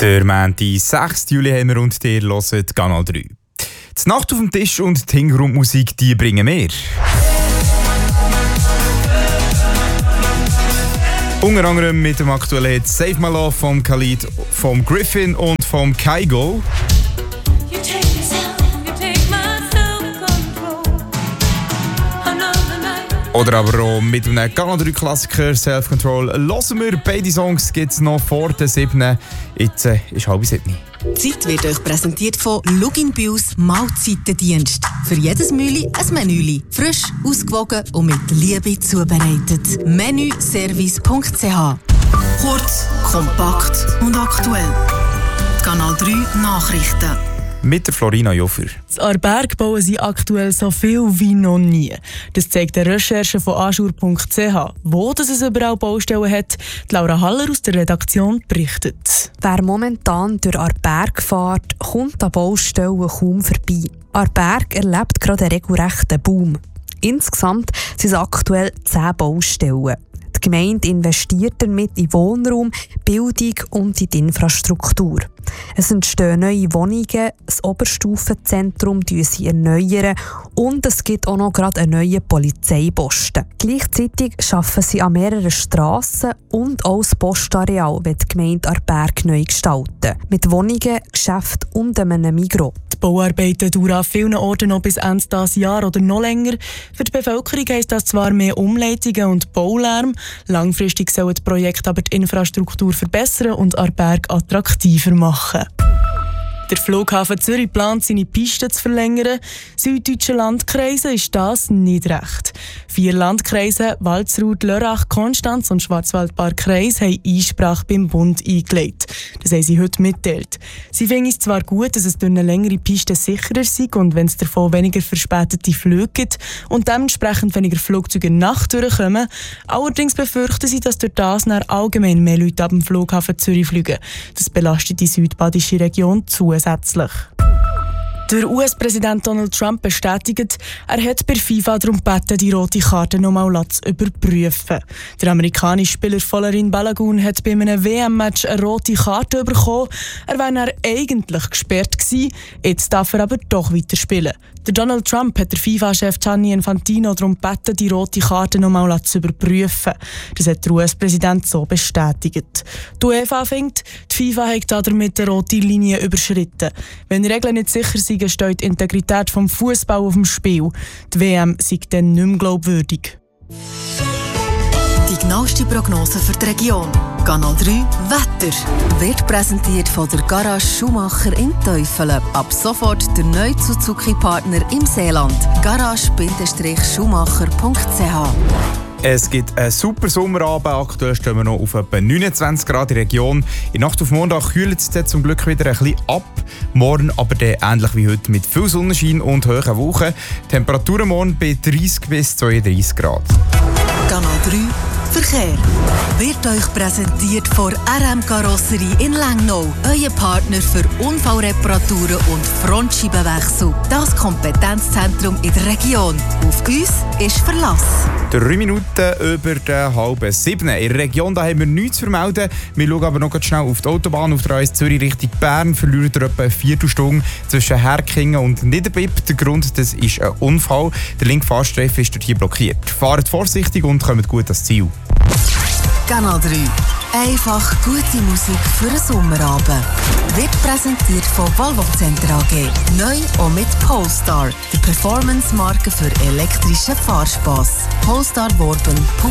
Der Montag, 6. Juli haben wir und ihr hört Kanal 3. Die Nacht auf dem Tisch und die Hintergrundmusik, die bringen wir. Unter anderem mit dem aktuellen Hit Save My Love vom Khalid, vom Griffin und vom Kygo. Oder aber auch mit einem Kanal 3 Klassiker Self-Control. Hören wir beide Songs gibt es noch vor der 7. Jetzt ist 6:30. Die Zeit wird euch präsentiert von Lugin Bios Mahlzeitendienst. Für jedes Mühli ein Menüli. Frisch, ausgewogen und mit Liebe zubereitet. Menüservice.ch. Kurz, kompakt und aktuell. Die Kanal 3 Nachrichten. Mit der Florina Joffer. In Aarberg bauen sie aktuell so viel wie noch nie. Das zeigt eine Recherche von ajour.ch. Wo es überall Baustellen hat, die Laura Haller aus der Redaktion berichtet. Wer momentan durch Aarberg fährt, kommt an Baustellen kaum vorbei. Aarberg erlebt gerade einen regelrechten Boom. Insgesamt sind es aktuell 10 Baustellen. Die Gemeinde investiert damit in Wohnraum, Bildung und in die Infrastruktur. Es entstehen neue Wohnungen, das Oberstufenzentrum sie erneuern und es gibt auch noch gerade einen neuen Polizeiposten. Gleichzeitig arbeiten sie an mehreren Strassen und auch das Postareal wird die Gemeinde Aarberg neu gestalten. Mit Wohnungen, Geschäften und einem Migros. Die Bauarbeiten dauern an vielen Orten noch bis Ende dieses Jahr oder noch länger. Für die Bevölkerung heisst das zwar mehr Umleitungen und Baulärm. Langfristig sollen die Projekte aber die Infrastruktur verbessern und Aarberg attraktiver machen. Der Flughafen Zürich plant, seine Pisten zu verlängern. Süddeutschen Landkreisen ist das nicht recht. 4 Landkreise, Waldsrud, Lörrach, Konstanz und Schwarzwaldbach-Kreis, haben Einsprache beim Bund eingelegt. Das haben sie heute mitteilt. Sie finden es zwar gut, dass es durch eine längere Piste sicherer sei und wenn es davon weniger verspätete Flüge gibt und dementsprechend weniger Flugzeuge Nacht durchkommen. Allerdings befürchten sie, dass durch das allgemein mehr Leute ab dem Flughafen Zürich fliegen. Das belastet die südbadische Region zusätzlich. Der US-Präsident Donald Trump bestätigt, er hat bei FIFA darum gebeten, die rote Karte nochmal zu überprüfen. Der amerikanische Spieler Folarin Balogun hat bei einem WM-Match eine rote Karte bekommen. Er wäre eigentlich gesperrt gewesen, jetzt darf er aber doch weiterspielen. Der Donald Trump hat der FIFA-Chef Gianni Infantino darum gebeten, die rote Karte nochmal zu überprüfen. Das hat der US-Präsident so bestätigt. Die UEFA findet, die FIFA hat damit eine rote Linie überschritten. Wenn die Regeln nicht sicher sind, steht die Integrität des Fußballs auf dem Spiel. Die WM sei dann nicht mehr glaubwürdig. Die genaueste Prognose für die Region. Kanal 3 Wetter wird präsentiert von der Garage Schumacher in Teufelen. Ab sofort der neue Suzuki-Partner im Seeland. garage-schumacher.ch. Es gibt einen super Sommerabend. Aktuell stehen wir noch auf etwa 29 Grad in der Region. In Nacht auf Montag kühlt es zum Glück wieder ein bisschen ab. Morgen aber ähnlich wie heute mit viel Sonnenschein und hohen Wolken. Temperaturen morgen bei 30 bis 32 Grad. Kanal 3 Verkehr wird euch präsentiert von RM Karosserie in Lengnau. Euer Partner für Unfallreparaturen und Frontscheibenwechsel. Das Kompetenzzentrum in der Region. Auf uns ist Verlass. 3 Minuten über 6:30. In der Region da haben wir nichts zu vermelden. Wir schauen aber noch ganz schnell auf die Autobahn auf der A1 Zürich Richtung Bern. Verliert ihr etwa eine Viertelstunde zwischen Herkingen und Niederbipp. Der Grund, das ist ein Unfall. Der linke Fahrstreifen ist dort hier blockiert. Fahrt vorsichtig und kommt gut ans Ziel. Kanal 3. Einfach gute Musik für einen Sommerabend. Wird präsentiert von Volvo Center AG. Neu und mit Polestar. Die Performance-Marke für elektrischen Fahrspass. polestarworben.ch